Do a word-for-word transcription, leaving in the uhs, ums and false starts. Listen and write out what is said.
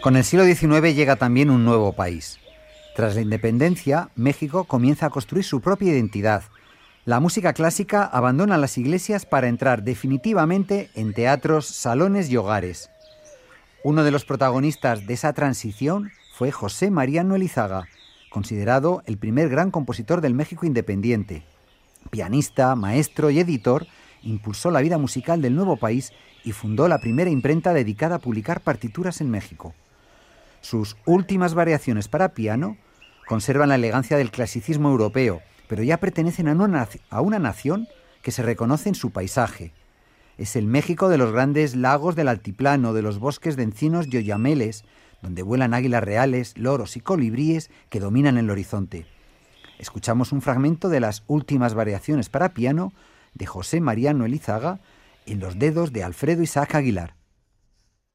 Con el siglo diecinueve llega también un nuevo país. Tras la independencia, México comienza a construir su propia identidad. La música clásica abandona las iglesias para entrar definitivamente en teatros, salones y hogares. Uno de los protagonistas de esa transición fue José Mariano Elizaga, considerado el primer gran compositor del México independiente. Pianista, maestro y editor, impulsó la vida musical del nuevo país y fundó la primera imprenta dedicada a publicar partituras en México. Sus últimas variaciones para piano conservan la elegancia del clasicismo europeo, pero ya pertenecen a una, a una nación que se reconoce en su paisaje. Es el México de los grandes lagos del altiplano, de los bosques de encinos y oyameles, donde vuelan águilas reales, loros y colibríes que dominan el horizonte. Escuchamos un fragmento de las últimas variaciones para piano de José Mariano Elizaga en los dedos de Alfredo Isaac Aguilar.